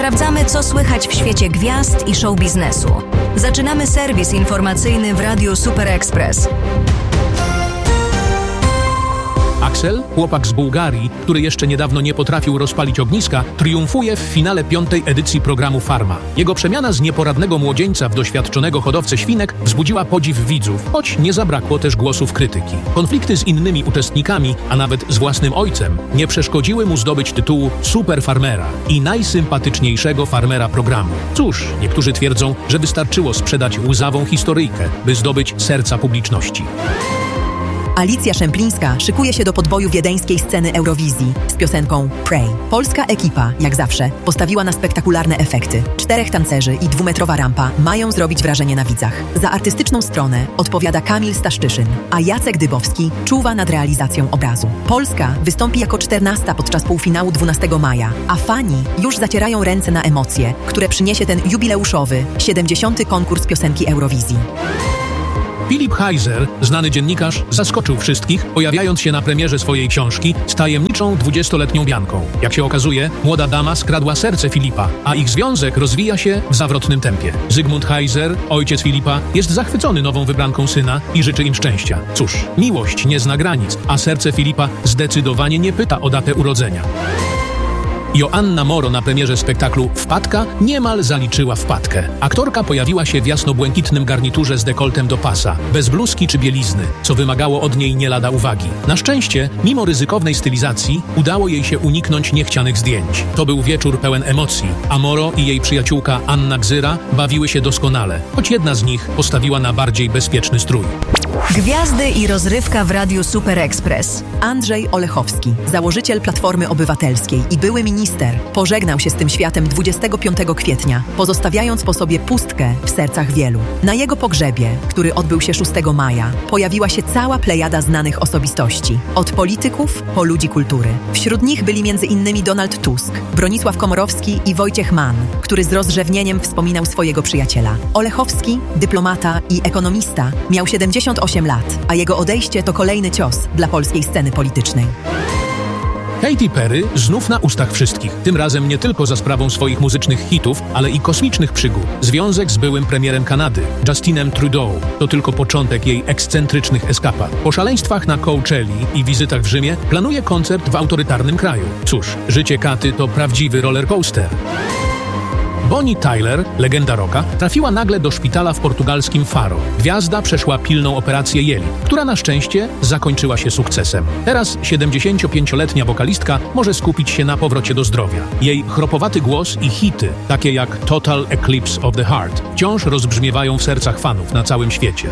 Sprawdzamy, co słychać w świecie gwiazd i show biznesu. Zaczynamy serwis informacyjny w Radiu Super Express. Axel, chłopak z Bułgarii, który jeszcze niedawno nie potrafił rozpalić ogniska, triumfuje w finale 5. edycji programu Farma. Jego przemiana z nieporadnego młodzieńca w doświadczonego hodowcę świnek wzbudziła podziw widzów, choć nie zabrakło też głosów krytyki. Konflikty z innymi uczestnikami, a nawet z własnym ojcem, nie przeszkodziły mu zdobyć tytułu super farmera i najsympatyczniejszego farmera programu. Cóż, niektórzy twierdzą, że wystarczyło sprzedać łzawą historyjkę, by zdobyć serca publiczności. Alicja Szemplińska szykuje się do podboju wiedeńskiej sceny Eurowizji z piosenką Pray. Polska ekipa, jak zawsze, postawiła na spektakularne efekty. 4 tancerzy i 2-metrowa rampa mają zrobić wrażenie na widzach. Za artystyczną stronę odpowiada Kamil Staszczyszyn, a Jacek Dybowski czuwa nad realizacją obrazu. Polska wystąpi jako 14 podczas półfinału 12 maja, a fani już zacierają ręce na emocje, które przyniesie ten jubileuszowy, 70. konkurs piosenki Eurowizji. Philipp Heiser, znany dziennikarz, zaskoczył wszystkich, pojawiając się na premierze swojej książki z tajemniczą 20-letnią Bianką. Jak się okazuje, młoda dama skradła serce Filipa, a ich związek rozwija się w zawrotnym tempie. Zygmunt Heiser, ojciec Filipa, jest zachwycony nową wybranką syna i życzy im szczęścia. Cóż, miłość nie zna granic, a serce Filipa zdecydowanie nie pyta o datę urodzenia. Joanna Moro na premierze spektaklu Wpadka niemal zaliczyła wpadkę. Aktorka pojawiła się w jasno-błękitnym garniturze z dekoltem do pasa, bez bluzki czy bielizny, co wymagało od niej nie lada uwagi. Na szczęście, mimo ryzykownej stylizacji, udało jej się uniknąć niechcianych zdjęć. To był wieczór pełen emocji, a Moro i jej przyjaciółka Anna Gzyra bawiły się doskonale, choć jedna z nich postawiła na bardziej bezpieczny strój. Gwiazdy i rozrywka w Radiu Super Express. Andrzej Olechowski, założyciel Platformy Obywatelskiej i były minister, pożegnał się z tym światem 25 kwietnia, pozostawiając po sobie pustkę w sercach wielu. Na jego pogrzebie, który odbył się 6 maja, pojawiła się cała plejada znanych osobistości. Od polityków po ludzi kultury. Wśród nich byli m.in. Donald Tusk, Bronisław Komorowski i Wojciech Mann, który z rozrzewnieniem wspominał swojego przyjaciela. Olechowski, dyplomata i ekonomista, miał 78 lat, a jego odejście to kolejny cios dla polskiej sceny politycznej. Katy Perry znów na ustach wszystkich. Tym razem nie tylko za sprawą swoich muzycznych hitów, ale i kosmicznych przygód. Związek z byłym premierem Kanady, Justinem Trudeau, to tylko początek jej ekscentrycznych eskapad. Po szaleństwach na Coachelli i wizytach w Rzymie planuje koncert w autorytarnym kraju. Cóż, życie Katy to prawdziwy rollercoaster. Bonnie Tyler, legenda rocka, trafiła nagle do szpitala w portugalskim Faro. Gwiazda przeszła pilną operację jelit, która na szczęście zakończyła się sukcesem. Teraz 75-letnia wokalistka może skupić się na powrocie do zdrowia. Jej chropowaty głos i hity, takie jak Total Eclipse of the Heart, wciąż rozbrzmiewają w sercach fanów na całym świecie.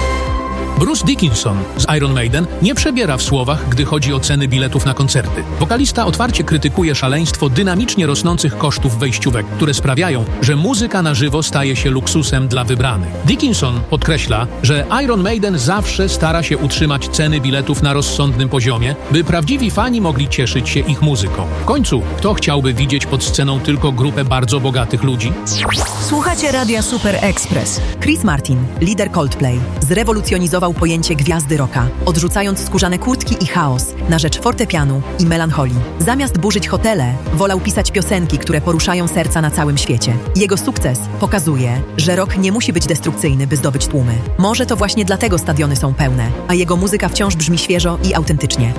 Bruce Dickinson z Iron Maiden nie przebiera w słowach, gdy chodzi o ceny biletów na koncerty. Wokalista otwarcie krytykuje szaleństwo dynamicznie rosnących kosztów wejściówek, które sprawiają, że muzyka na żywo staje się luksusem dla wybranych. Dickinson podkreśla, że Iron Maiden zawsze stara się utrzymać ceny biletów na rozsądnym poziomie, by prawdziwi fani mogli cieszyć się ich muzyką. W końcu, kto chciałby widzieć pod sceną tylko grupę bardzo bogatych ludzi? Słuchacie Radia Super Express. Chris Martin, lider Coldplay, zrewolucjonizował pojęcie gwiazdy rocka, odrzucając skórzane kurtki i chaos na rzecz fortepianu i melancholii. Zamiast burzyć hotele, wolał pisać piosenki, które poruszają serca na całym świecie. Jego sukces pokazuje, że rock nie musi być destrukcyjny, by zdobyć tłumy. Może to właśnie dlatego stadiony są pełne, a jego muzyka wciąż brzmi świeżo i autentycznie.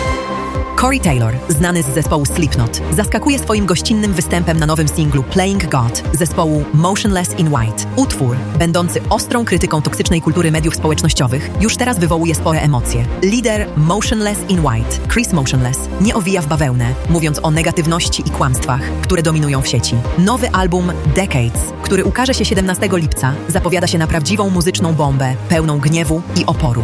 Corey Taylor, znany z zespołu Slipknot, zaskakuje swoim gościnnym występem na nowym singlu Playing God zespołu Motionless in White. Utwór, będący ostrą krytyką toksycznej kultury mediów społecznościowych, już teraz wywołuje spore emocje. Lider Motionless in White, Chris Motionless, nie owija w bawełnę, mówiąc o negatywności i kłamstwach, które dominują w sieci. Nowy album Decades, który ukaże się 17 lipca, zapowiada się na prawdziwą muzyczną bombę, pełną gniewu i oporu.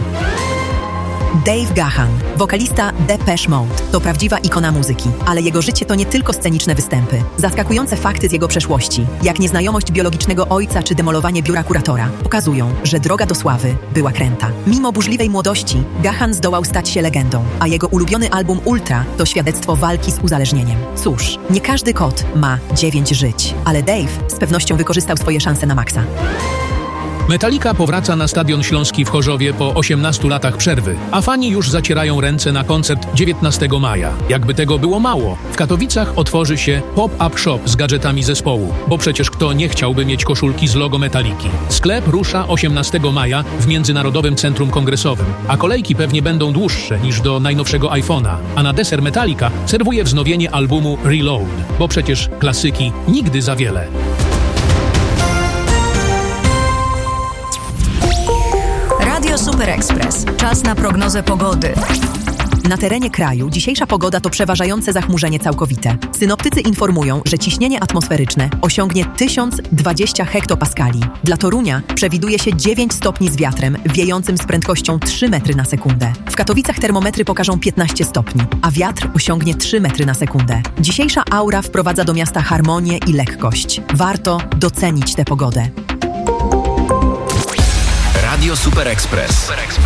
Dave Gahan, wokalista Depeche Mode, to prawdziwa ikona muzyki, ale jego życie to nie tylko sceniczne występy. Zaskakujące fakty z jego przeszłości, jak nieznajomość biologicznego ojca czy demolowanie biura kuratora, pokazują, że droga do sławy była kręta. Mimo burzliwej młodości, Gahan zdołał stać się legendą, a jego ulubiony album Ultra to świadectwo walki z uzależnieniem. Cóż, nie każdy kot ma 9 żyć, ale Dave z pewnością wykorzystał swoje szanse na maksa. Metallica powraca na Stadion Śląski w Chorzowie po 18 latach przerwy, a fani już zacierają ręce na koncert 19 maja. Jakby tego było mało, w Katowicach otworzy się pop-up shop z gadżetami zespołu, bo przecież kto nie chciałby mieć koszulki z logo Metalliki. Sklep rusza 18 maja w Międzynarodowym Centrum Kongresowym, a kolejki pewnie będą dłuższe niż do najnowszego iPhone'a, a na deser Metallica serwuje wznowienie albumu Reload, bo przecież klasyki nigdy za wiele. Radio Super Express. Czas na prognozę pogody. Na terenie kraju dzisiejsza pogoda to przeważające zachmurzenie całkowite. Synoptycy informują, że ciśnienie atmosferyczne osiągnie 1020 hektopaskali. Dla Torunia przewiduje się 9 stopni z wiatrem wiejącym z prędkością 3 metry na sekundę. W Katowicach termometry pokażą 15 stopni, a wiatr osiągnie 3 metry na sekundę. Dzisiejsza aura wprowadza do miasta harmonię i lekkość. Warto docenić tę pogodę. Radio Super Express.